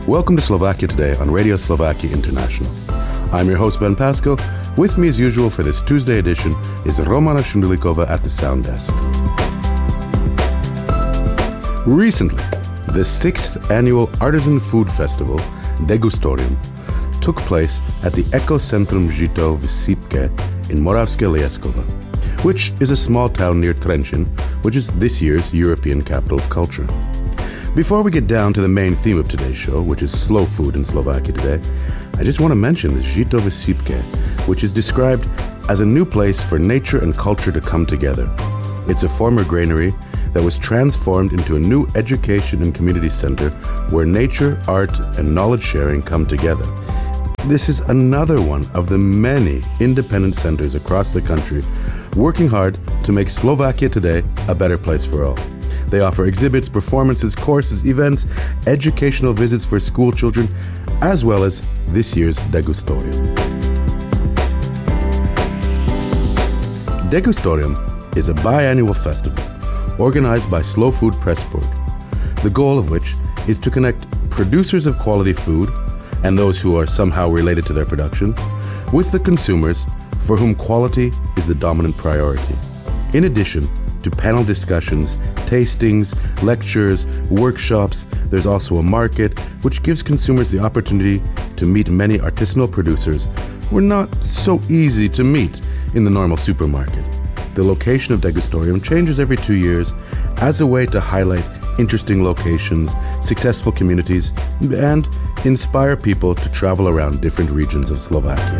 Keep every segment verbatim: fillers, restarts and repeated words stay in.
Welcome to Slovakia Today on Radio Slovakia International. I'm your host, Ben Pasco. With me as usual for this Tuesday edition is Romana Shundulikova at the sound desk. Recently, the sixth annual Artisan Food Festival, Degustorium, took place at the Ekocentrum Žito v Sýpke in Moravské Lieskovo, which is a small town near Trenčín, which is this year's European Capital of Culture. Before we get down to the main theme of today's show, which is slow food in Slovakia today, I just want to mention this Žito v Sýpke, which is described as a new place for nature and culture to come together. It's a former granary that was transformed into a new education and community center where nature, art, and knowledge sharing come together. This is another one of the many independent centers across the country working hard to make Slovakia today a better place for all. They offer exhibits, performances, courses, events, educational visits for school children, as well as this year's Degustorium. Degustorium is a biannual festival organized by Slow Food Pressburg, the goal of which is to connect producers of quality food and those who are somehow related to their production with the consumers for whom quality is the dominant priority. In addition to panel discussions, tastings, lectures, workshops, there's also a market which gives consumers the opportunity to meet many artisanal producers who are not so easy to meet in the normal supermarket. The location of Degustorium changes every two years as a way to highlight interesting locations, successful communities, and inspire people to travel around different regions of Slovakia.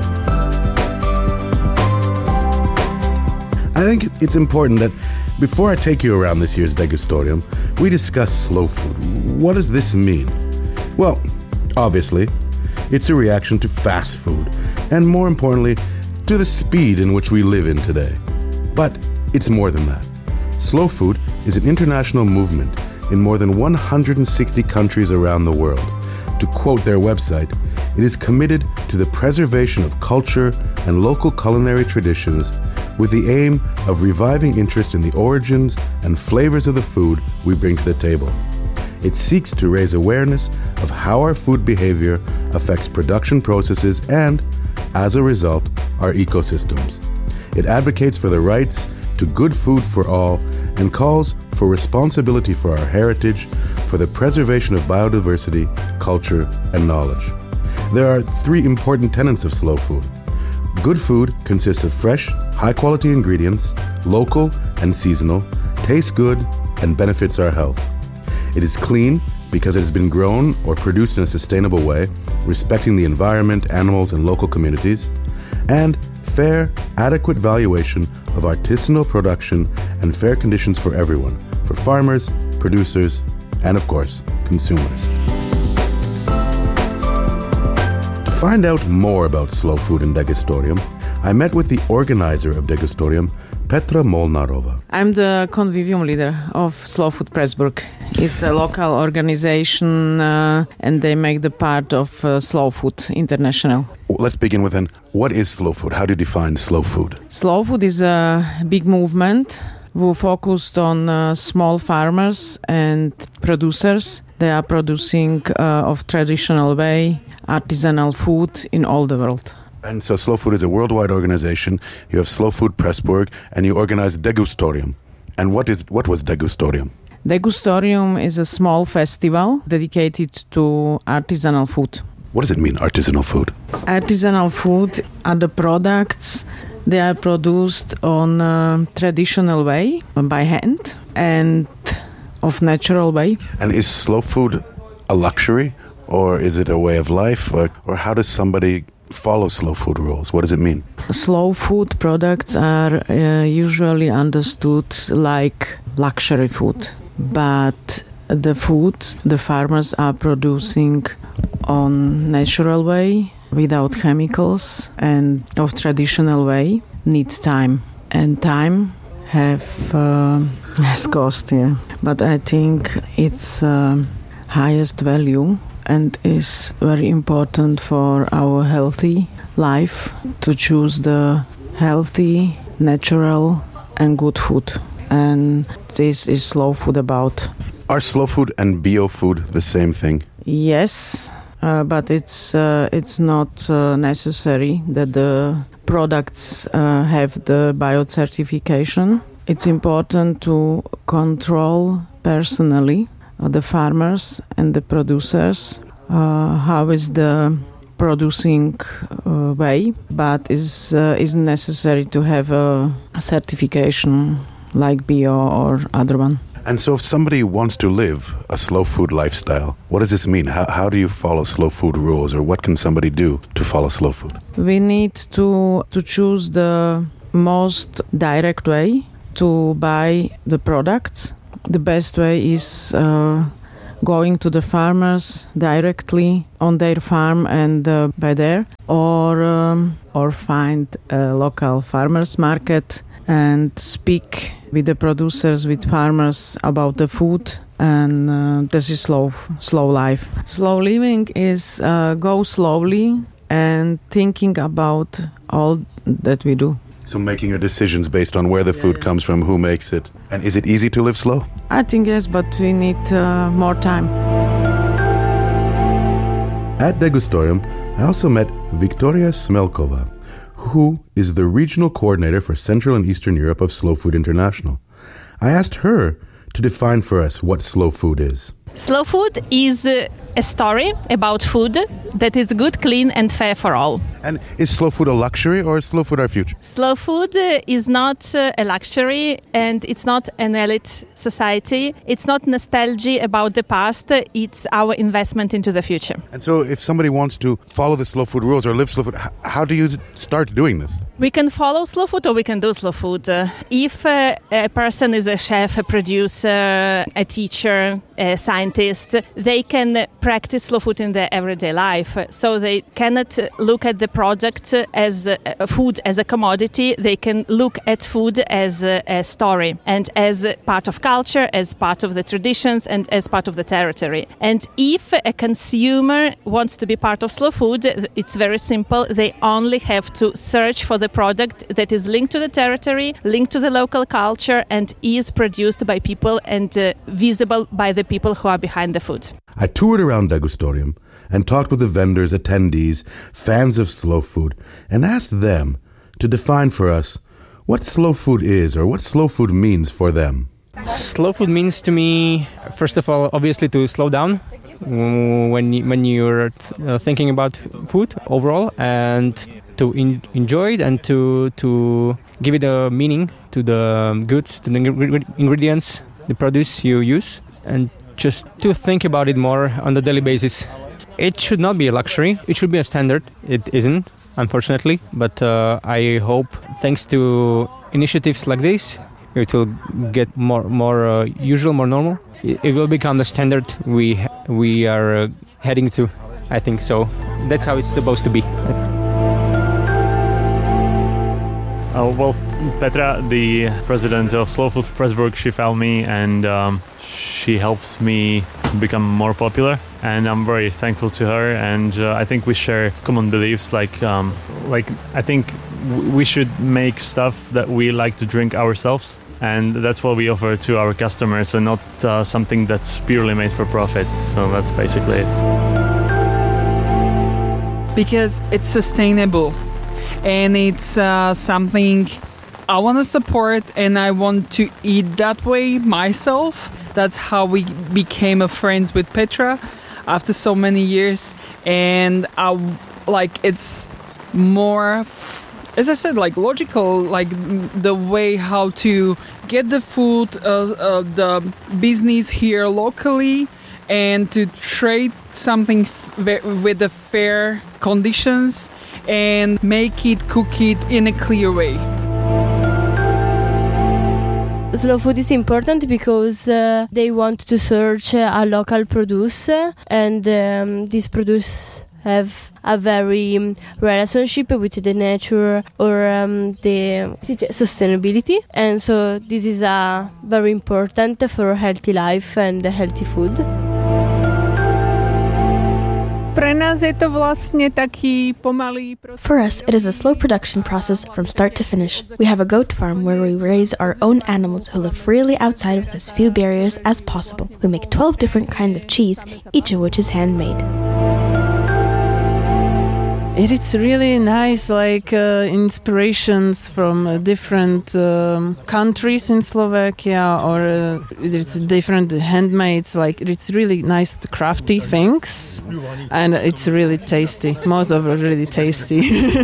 I think it's important that before I take you around this year's Degustorium, we discuss slow food. What does this mean? Well, obviously, it's a reaction to fast food, and more importantly, to the speed in which we live in today. But it's more than that. Slow food is an international movement in more than one hundred sixty countries around the world. To quote their website, it is committed to the preservation of culture and local culinary traditions with the aim of reviving interest in the origins and flavors of the food we bring to the table. It seeks to raise awareness of how our food behavior affects production processes and, as a result, our ecosystems. It advocates for the rights to good food for all and calls for responsibility for our heritage, for the preservation of biodiversity, culture, and knowledge. There are three important tenets of slow food. Good food consists of fresh, high-quality ingredients, local and seasonal, tastes good, and benefits our health. It is clean because it has been grown or produced in a sustainable way, respecting the environment, animals, and local communities, and fair, adequate valuation of artisanal production and fair conditions for everyone, for farmers, producers, and of course, consumers. To find out more about slow food and Degustorium, I met with the organizer of Degustorium, Petra Molnarova. I'm the convivium leader of Slow Food Pressburg. It's a local organization uh, and they make the part of uh, Slow Food International. Let's begin with then, what is slow food? How do you define slow food? Slow food is a big movement who focused on uh, small farmers and producers. They are producing uh, of traditional way artisanal food in all the world. And so Slow Food is a worldwide organization. You have Slow Food Pressburg, and you organize Degustorium. And what is what was Degustorium? Degustorium is a small festival dedicated to artisanal food. What does it mean, artisanal food? Artisanal food are the products. They are produced on a traditional way, by hand, and of natural way. And is slow food a luxury, or is it a way of life, or, or how does somebody follow slow food rules? What does it mean? Slow food products are uh, usually understood like luxury food, but the food the farmers are producing on natural way, without chemicals, and of traditional way needs time, and time have uh, has cost, yeah. But I think it's uh, highest value and is very important for our healthy life to choose the healthy, natural and good food. And this is slow food about. Are slow food and bio food the same thing? Yes, uh, but it's uh, it's not uh, necessary that the products uh, have the biocertification. It's important to control personally uh, the farmers and the producers. Uh, how is the producing uh, way, but is uh, isn't necessary to have a certification like bio or other one. And so if somebody wants to live a slow food lifestyle, what does this mean? How, how do you follow slow food rules, or what can somebody do to follow slow food? We need to to choose the most direct way to buy the products. The best way is uh, going to the farmers directly on their farm and uh, buy there, or um, or find a local farmers market and speak with the producers, with farmers about the food. And uh, this is slow slow life. Slow living is uh, go slowly and thinking about all that we do. So making your decisions based on where the food yeah, yeah. comes from, who makes it. And is it easy to live slow? I think yes, but we need uh, more time. At Degustorium, I also met Victoria Smelkova, who is the regional coordinator for Central and Eastern Europe of Slow Food International. I asked her to define for us what slow food is. Slow food is uh, a story about food that is good, clean and fair for all. And is slow food a luxury or is slow food our future? Slow food uh, is not uh, a luxury, and it's not an elite society. It's not nostalgia about the past. It's our investment into the future. And so if somebody wants to follow the slow food rules or live slow food, how do you start doing this? We can follow slow food or we can do slow food. Uh, if uh, a person is a chef, a producer, a teacher, a scientist, they can practice slow food in their everyday life. So they cannot look at the product as a food as a commodity. They can look at food as a, a story and as part of culture, as part of the traditions and as part of the territory. And if a consumer wants to be part of slow food, it's very simple. They only have to search for the product that is linked to the territory, linked to the local culture, and is produced by people and uh, visible by the people who are behind the food. I toured around Degustorium and talked with the vendors, attendees, fans of slow food, and asked them to define for us what slow food is or what slow food means for them. Slow food means to me, first of all, obviously to slow down when you, when you're uh, thinking about food overall, and to in, enjoy it and to to give it a meaning to the goods, to the ingredients, the produce you use, and just to think about it more on the daily basis. It should not be a luxury. It should be a standard. It isn't, unfortunately. But uh, I hope, thanks to initiatives like this, it will get more more uh, usual, more normal. It, it will become the standard we ha- we are uh, heading to. I think so. That's how it's supposed to be. Oh, well, Petra, the president of Slow Food Pressburg, she found me and um, she helped me become more popular, and I'm very thankful to her. And uh, I think we share common beliefs, like um, like I think w- we should make stuff that we like to drink ourselves, and that's what we offer to our customers, and not uh, something that's purely made for profit. So that's basically it. Because it's sustainable, and it's uh, something I want to support, and I want to eat that way myself. That's how we became a friends with Petra after so many years. And I, like, it's more, as I said, like logical, like the way how to get the food, uh, uh, the business here locally, and to trade something f- with the fair conditions and make it, cook it in a clear way. Slow food is important because uh, they want to search uh, a local produce, and um, this produce have a very um, relationship with the nature or um, the sustainability, and so this is uh, very important for a healthy life and healthy food. Pre nás je to vlastne taký pomalý proces. For us, it is a slow production process from start to finish. We have a goat farm where we raise our own animals who live freely outside with as few barriers as possible. We make twelve different kinds of cheese, each of which is handmade. It's really nice, like uh, inspirations from uh, different um, countries in Slovakia, or uh, it's different handmaids. Like it's really nice, crafty things, and it's really tasty. Most of it really tasty.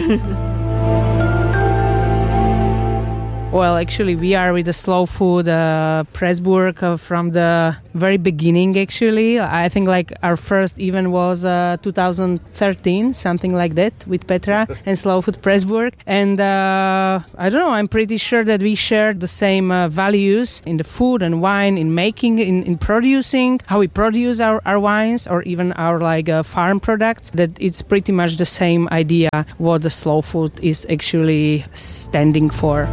Well, actually, we are with the Slow Food uh, Pressburg uh, from the very beginning, actually. I think like our first event was uh, two thousand thirteen, something like that, with Petra and Slow Food Pressburg. And uh, I don't know, I'm pretty sure that we share the same uh, values in the food and wine, in making, in, in producing, how we produce our, our wines, or even our like uh, farm products, that it's pretty much the same idea what the Slow Food is actually standing for.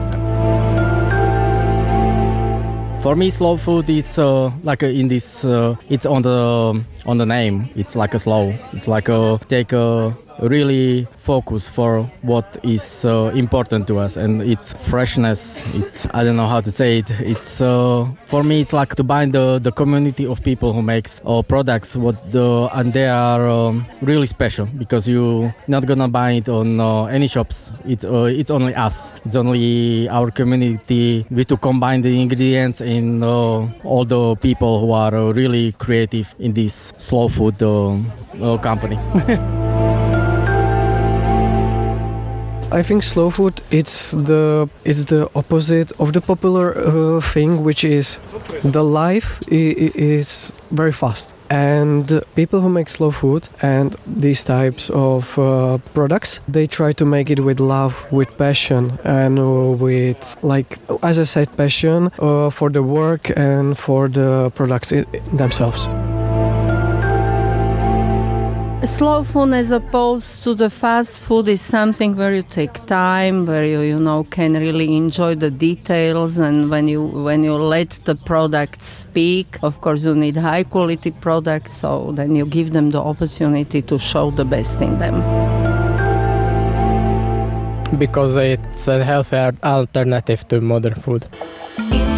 For me, slow food is uh, like uh, in this. Uh, it's on the on the name. It's like a slow. It's like a take a really focus for what is uh, important to us, and it's freshness. It's I don't know how to say it. It's uh, for me, it's like to bind the, the community of people who makes uh, products. What the and they are um, really special because you not gonna buy it on uh, any shops. It uh, it's only us. It's only our community. We to combine the ingredients in uh, all the people who are uh, really creative in this slow food uh, uh, company. I think slow food it's the it's the opposite of the popular uh, thing, which is the life I- is very fast, and people who make slow food and these types of uh, products, they try to make it with love, with passion, and uh, with, like as I said, passion uh, for the work and for the products I- themselves. Slow food as opposed to the fast food is something where you take time, where you, you know, can really enjoy the details, and when you when you let the products speak, of course you need high quality products, so then you give them the opportunity to show the best in them. Because it's a healthier alternative to modern food.